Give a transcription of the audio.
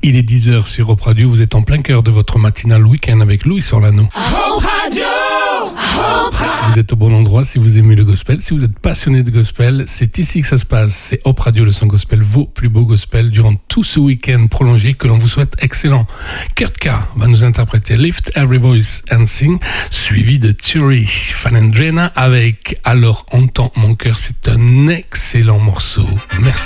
Il est 10h sur Hope Radio, vous êtes en plein cœur de votre matinale week-end avec Louis Orlano. Hope Radio, Hope Radio. Vous êtes au bon endroit si vous aimez le gospel, si vous êtes passionné de gospel, c'est ici que ça se passe. C'est Hope Radio, le son gospel, vos plus beaux gospels durant tout ce week-end prolongé que l'on vous souhaite excellent. Kurt K va nous interpréter Lift Every Voice and Sing, suivi de Thierry Fanandrena avec Alors entends mon cœur. C'est un excellent morceau. Merci.